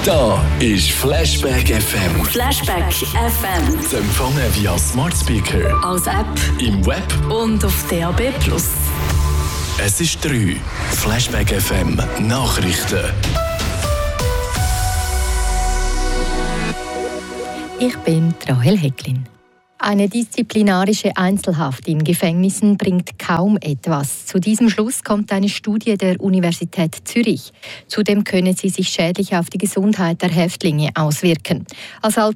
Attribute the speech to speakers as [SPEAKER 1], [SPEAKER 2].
[SPEAKER 1] Da ist Flashback FM.
[SPEAKER 2] Flashback FM.
[SPEAKER 1] Zu empfangen via Smart Speaker,
[SPEAKER 2] Als App
[SPEAKER 1] im Web.
[SPEAKER 2] und auf DAB+.
[SPEAKER 1] Es ist 3. Flashback FM Nachrichten.
[SPEAKER 3] Ich bin Rahel Hecklin. Eine disziplinarische Einzelhaft in Gefängnissen bringt kaum etwas. Zu diesem Schluss kommt eine Studie der Universität Zürich. Zudem könne sie sich schädlich auf die Gesundheit der Häftlinge auswirken. Als